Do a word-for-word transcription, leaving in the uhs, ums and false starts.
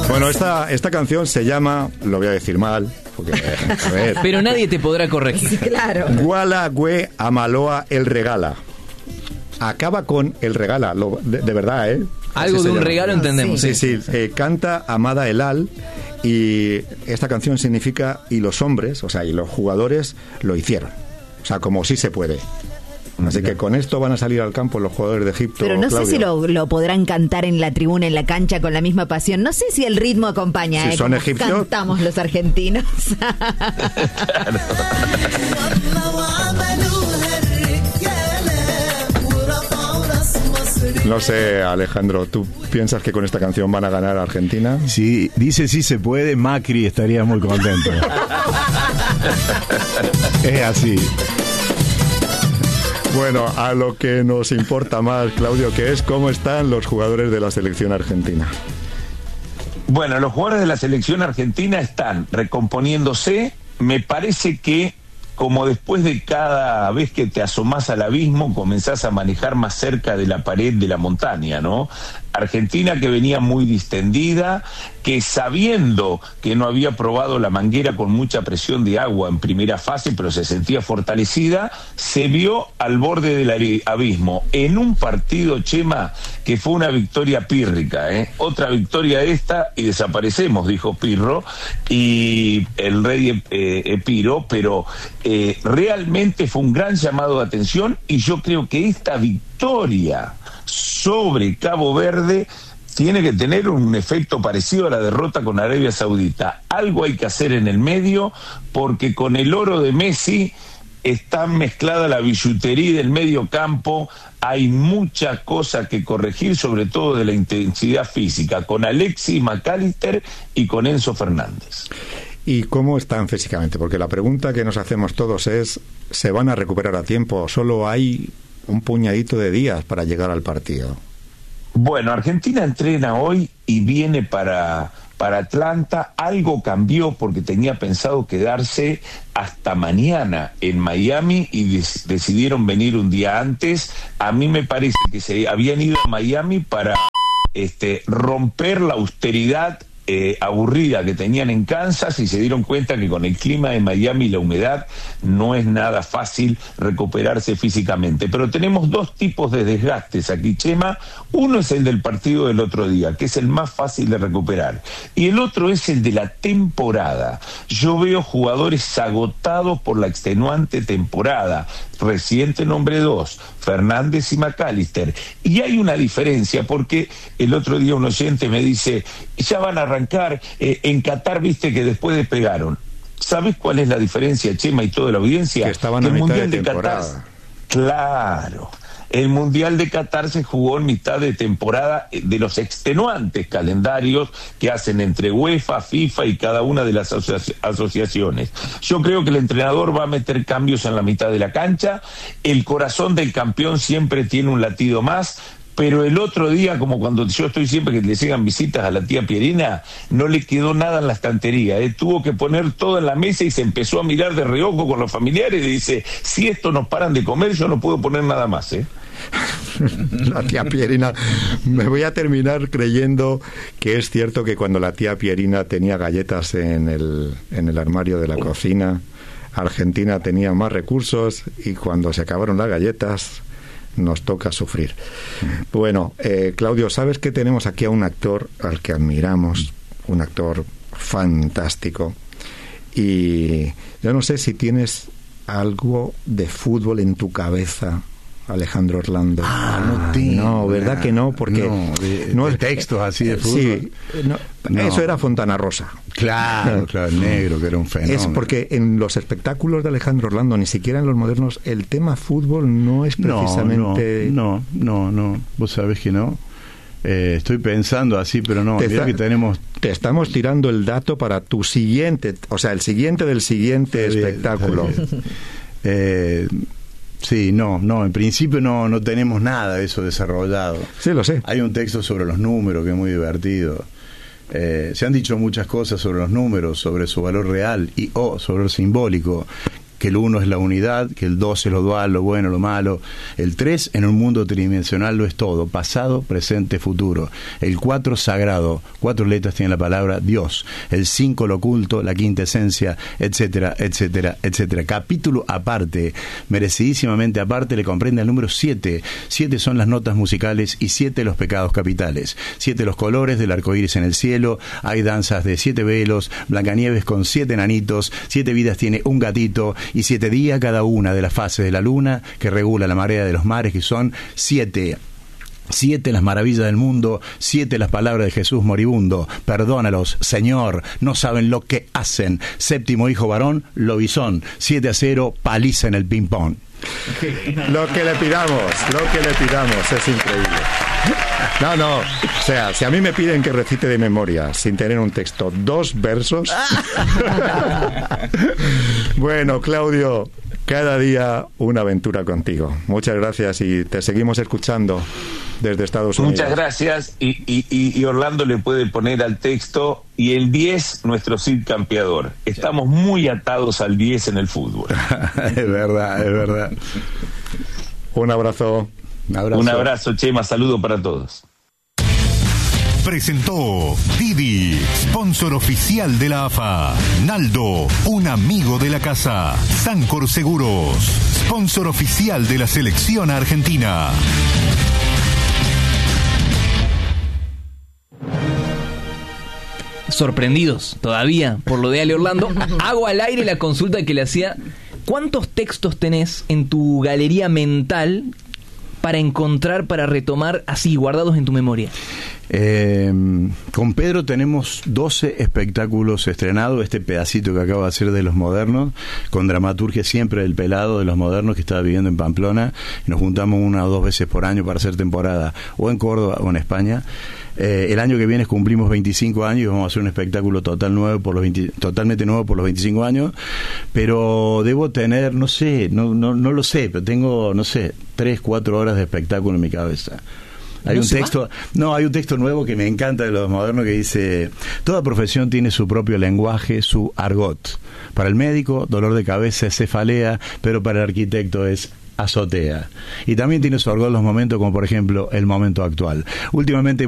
Bueno, esta, esta canción se llama, lo voy a decir mal, porque, a ver. Pero nadie te podrá corregir. Sí, claro. Guala, güe, amaloa, el regala. Acaba con el regala, lo, de, de verdad, ¿eh? Algo Así de se un llama. regalo entendemos. Sí, sí. Eh, canta Amada Elal y esta canción significa y los hombres, o sea, y los jugadores lo hicieron. O sea, como sí se puede. Así que con esto van a salir al campo los jugadores de Egipto. Pero no Claudio. sé si lo, lo podrán cantar en la tribuna, en la cancha, con la misma pasión. No sé si el ritmo acompaña. Si ¿eh? son Como egipcios. cantamos los argentinos. No sé, Alejandro, ¿tú piensas que con esta canción van a ganar a Argentina? Si dice sí se puede, Macri estaría muy contento. Es así. Bueno, a lo que nos importa más, Claudio, que es cómo están los jugadores de la selección argentina. Bueno, los jugadores de la selección argentina están recomponiéndose. Me parece que, como después de cada vez que te asomás al abismo, comenzás a manejar más cerca de la pared de la montaña, ¿no? Argentina, que venía muy distendida, que sabiendo que no había probado la manguera con mucha presión de agua en primera fase, pero se sentía fortalecida, se vio al borde del abismo en un partido, Chema, que fue una victoria pírrica, ¿eh? Otra victoria esta y desaparecemos, dijo Pirro, y el rey eh, Epiro, pero eh, realmente fue un gran llamado de atención, y yo creo que esta victoria sobre Cabo Verde tiene que tener un efecto parecido a la derrota con Arabia Saudita. Algo hay que hacer en el medio, porque con el oro de Messi está mezclada la billutería del medio campo. Hay muchas cosas que corregir, sobre todo de la intensidad física, con Alexis McAllister y con Enzo Fernández. ¿Y cómo están físicamente? Porque la pregunta que nos hacemos todos es, ¿se van a recuperar a tiempo? Solo hay un puñadito de días para llegar al partido. Bueno, Argentina entrena hoy y viene para, para Atlanta. Algo cambió porque tenía pensado quedarse hasta mañana en Miami y des- decidieron venir un día antes. A mí me parece que se habían ido a Miami para este, romper la austeridad Eh, aburrida que tenían en Kansas, y se dieron cuenta que con el clima de Miami y la humedad no es nada fácil recuperarse físicamente. Pero tenemos dos tipos de desgastes aquí, Chema. Uno es el del partido del otro día, que es el más fácil de recuperar, y el otro es el de la temporada. Yo veo jugadores agotados por la extenuante temporada. Reciente nombre dos, Fernández y McAllister. Y hay una diferencia, porque el otro día un oyente me dice, ya van a arrancar, eh, en Qatar viste que después despegaron. ¿Sabes cuál es la diferencia, Chema, y toda la audiencia? Que estaban Que a el mitad de Mundial de temporada. Qatar, claro. El Mundial de Qatar se jugó en mitad de temporada de los extenuantes calendarios que hacen entre UEFA, FIFA y cada una de las asoci- asociaciones. Yo creo que el entrenador va a meter cambios en la mitad de la cancha. El corazón del campeón siempre tiene un latido más. Pero el otro día, como cuando yo estoy siempre que le llegan visitas a la tía Pierina, no le quedó nada en la estantería, ¿eh? Tuvo que poner todo en la mesa y se empezó a mirar de reojo con los familiares y dice, si esto nos paran de comer, yo no puedo poner nada más, ¿eh? La tía Pierina, me voy a terminar creyendo que es cierto que cuando la tía Pierina tenía galletas en el, en el armario de la cocina, Argentina tenía más recursos, y cuando se acabaron las galletas nos toca sufrir. Bueno, eh, Claudio, ¿sabes que tenemos aquí a un actor al que admiramos? Un actor fantástico. Y yo no sé si tienes algo de fútbol en tu cabeza, Alejandro Orlando. Ah, no tengo. No, ¿verdad nada. que no? Porque No, de, no de es textos así de fútbol. Sí, no, No. eso era Fontana Rosa. Claro, claro, el negro, que era un fenómeno. Es porque en los espectáculos de Alejandro Orlando, ni siquiera en los modernos, el tema fútbol no es precisamente... No, no, no, no. Vos sabés que no. Eh, estoy pensando así, pero no. Te Mirá está- que tenemos... Te estamos tirando el dato para tu siguiente, o sea, el siguiente del siguiente Está bien, espectáculo. está bien. Eh, sí, no, no. En principio no, no tenemos nada de eso desarrollado. Sí, lo sé. Hay un texto sobre los números que es muy divertido. Eh, se han dicho muchas cosas sobre los números, sobre su valor real y o sobre lo simbólico, que el uno es la unidad, que el dos es lo dual, lo bueno, lo malo. El tres en un mundo tridimensional lo es todo, pasado, presente, futuro. El cuatro sagrado, cuatro letras tiene la palabra Dios. El cinco lo oculto, la quinta esencia, etcétera, etcétera, etcétera. Capítulo aparte, merecidísimamente aparte, le comprende al número siete. Siete son las notas musicales y siete los pecados capitales. Siete los colores del arco iris en el cielo. Hay danzas de siete velos, Blancanieves con siete enanitos, siete vidas tiene un gatito, y siete días cada una de las fases de la luna, que regula la marea de los mares, que son siete. Siete las maravillas del mundo, siete las palabras de Jesús moribundo. Perdónalos, Señor, no saben lo que hacen. Séptimo hijo varón, lobizón. Siete a cero, paliza en el ping-pong. Lo que le pidamos, lo que le pidamos, es increíble. No, no, o sea, si a mí me piden que recite de memoria, sin tener un texto, dos versos. Bueno, Claudio, cada día una aventura contigo. Muchas gracias y te seguimos escuchando desde Estados Unidos. Muchas gracias, y, y, y Orlando le puede poner al texto, y el diez, nuestro Cid campeador. Estamos muy atados al diez en el fútbol. Es verdad, es verdad. Un abrazo. Un abrazo. Un abrazo, Chema, saludo para todos. Presentó Didi, sponsor oficial de la A F A. Naldo, un amigo de la casa. Sancor Seguros, sponsor oficial de la selección argentina. Sorprendidos todavía por lo de Ale Orlando, hago al aire la consulta que le hacía. ¿Cuántos textos tenés en tu galería mental para encontrar, para retomar así, guardados en tu memoria? Eh, con Pedro tenemos doce espectáculos estrenados, este pedacito que acabo de hacer de Los Modernos, con dramaturgia siempre del pelado de Los Modernos, que estaba viviendo en Pamplona, y nos juntamos una o dos veces por año para hacer temporada, o en Córdoba o en España. Eh, el año que viene cumplimos veinticinco años y vamos a hacer un espectáculo total nuevo por los veinte, totalmente nuevo por los veinticinco años, pero debo tener, no sé, no, no, no lo sé, pero tengo, no sé, tres, cuatro horas de espectáculo en mi cabeza. Hay ¿No un se texto, va? no, hay un texto nuevo que me encanta de Los Modernos que dice: toda profesión tiene su propio lenguaje, su argot. Para el médico, dolor de cabeza es cefalea, pero para el arquitecto es azotea. Y también tiene su argot los momentos como por ejemplo el momento actual. Últimamente